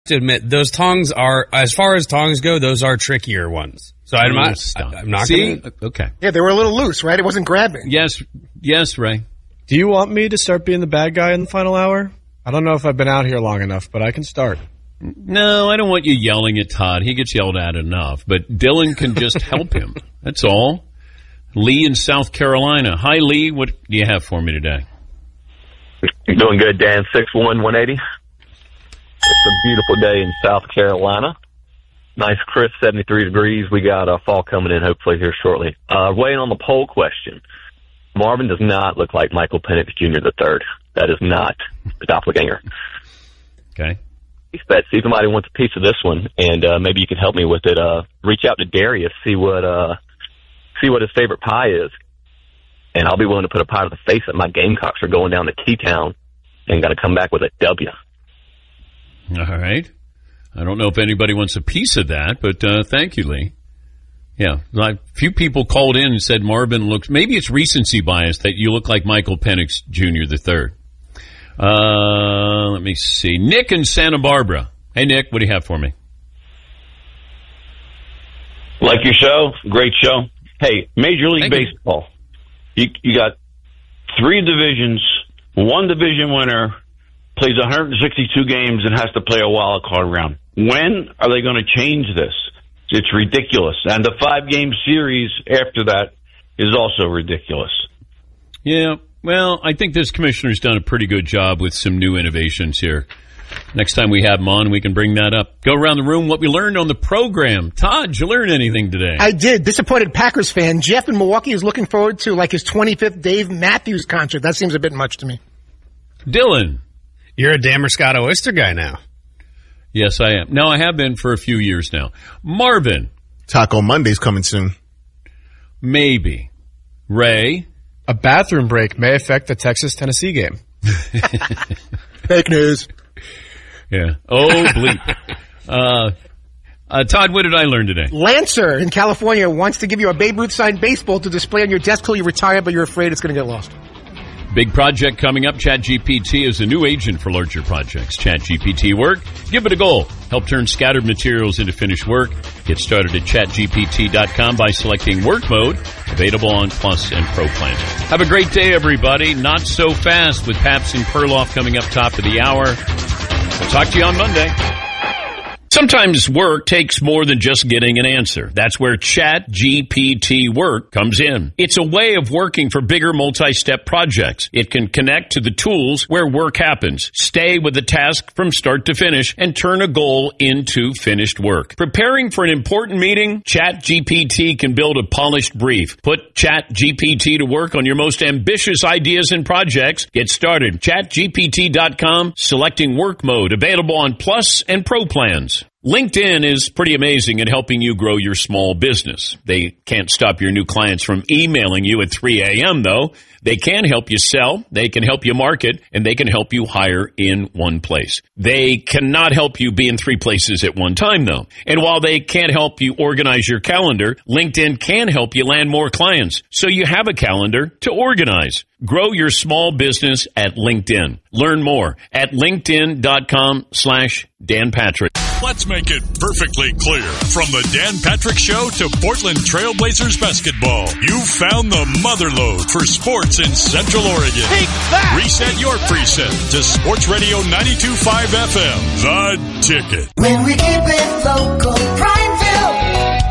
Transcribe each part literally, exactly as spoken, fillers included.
to admit, those tongs are, as far as tongs go, those are trickier ones. So I'm Oh, not, stop. I'm not See? going to. Okay. Yeah, they were a little loose, right? It wasn't grabbing. Yes, yes, Ray. Do you want me to start being the bad guy in the final hour? I don't know if I've been out here long enough, but I can start. No, I don't want you yelling at Todd. He gets yelled at enough. But Dylan can just help him. That's all. Lee in South Carolina. Hi, Lee. What do you have for me today? You're doing good, Dan. six one, one eighty. It's a beautiful day in South Carolina. Nice, crisp seventy-three degrees. We got uh, fall coming in hopefully here shortly. Uh, weighing on the poll question. Marvin does not look like Michael Penix Junior the third. That is not the doppelganger. Okay. Bet, see if somebody wants a piece of this one, and uh, maybe you can help me with it. Uh, reach out to Darius, see what uh, see what his favorite pie is, and I'll be willing to put a pie to the face that my Gamecocks are going down to T-Town and got to come back with a W. All right. I don't know if anybody wants a piece of that, but uh, thank you, Lee. Yeah, a few people called in and said Marvin looks, maybe it's recency bias that you look like Michael Penix Junior the third. Uh, let me see. Nick in Santa Barbara. Hey, Nick, what do you have for me? Like your show, great show. Hey, Major League Thank you. Baseball. You, you got three divisions, one division winner plays one hundred sixty-two games and has to play a wild card round. When are they going to change this? It's ridiculous. And the five-game series after that is also ridiculous. Yeah, well, I think this commissioner's done a pretty good job with some new innovations here. Next time we have him on, we can bring that up. Go around the room, what we learned on the program. Todd, did you learn anything today? I did. Disappointed Packers fan. Jeff in Milwaukee is looking forward to like his twenty-fifth Dave Matthews concert. That seems a bit much to me. Dylan. You're a Damerscott oyster guy now. Yes, I am. No, I have been for a few years now. Marvin. Taco Monday's coming soon. Maybe. Ray. A bathroom break may affect the Texas-Tennessee game. Fake news. Yeah. Oh, bleep. uh, uh, Todd, what did I learn today? Lancer in California wants to give you a Babe Ruth signed baseball to display on your desk till you retire, but you're afraid it's going to get lost. Big project coming up. ChatGPT is a new agent for larger projects. ChatGPT Work. Give it a go. Help turn scattered materials into finished work. Get started at chat G P T dot com by selecting Work Mode. Available on Plus and Pro plans. Have a great day, everybody. Not so fast with Paps and Perloff coming up top of the hour. We'll talk to you on Monday. Sometimes work takes more than just getting an answer. That's where ChatGPT Work comes in. It's a way of working for bigger multi-step projects. It can connect to the tools where work happens, stay with the task from start to finish, and turn a goal into finished work. Preparing for an important meeting? ChatGPT can build a polished brief. Put ChatGPT to work on your most ambitious ideas and projects. Get started. chat G P T dot com, selecting Work Mode, available on Plus and Pro plans. LinkedIn is pretty amazing at helping you grow your small business. They can't stop your new clients from emailing you at three a.m., though. They can help you sell, they can help you market, and they can help you hire in one place. They cannot help you be in three places at one time, though. And while they can't help you organize your calendar, LinkedIn can help you land more clients, so you have a calendar to organize. Grow your small business at LinkedIn. Learn more at linkedin.com slash Dan Patrick. Let's make it perfectly clear. From the Dan Patrick Show to Portland Trailblazers basketball, you found the mother lode for sports in Central Oregon. Take that! Reset your preset to Sports Radio ninety-two point five F M, The Ticket. When we keep it local, Prineville.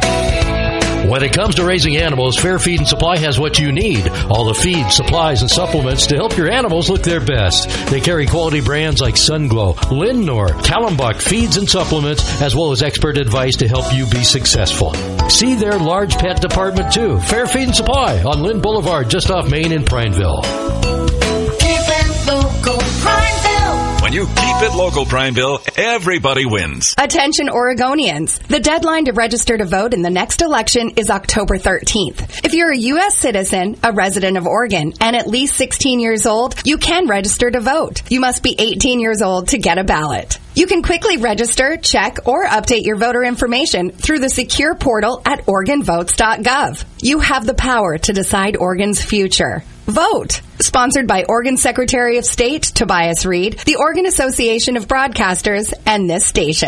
When it comes to raising animals, Fair Feed and Supply has what you need. All the feed, supplies, and supplements to help your animals look their best. They carry quality brands like Sunglow, Lindnor, Kallenbach Feeds and Supplements, as well as expert advice to help you be successful. See their large pet department too. Fair Feed and Supply on Lynn Boulevard, just off Main in Prineville. Keep it local, Prineville. When you keep it local, Prineville, everybody wins. Attention Oregonians. The deadline to register to vote in the next election is October thirteenth. If you're a U S citizen, a resident of Oregon, and at least sixteen years old, you can register to vote. You must be eighteen years old to get a ballot. You can quickly register, check, or update your voter information through the secure portal at Oregon Votes dot gov. You have the power to decide Oregon's future. Vote. Sponsored by Oregon Secretary of State Tobias Reed, the Oregon Association of Broadcasters, and this station.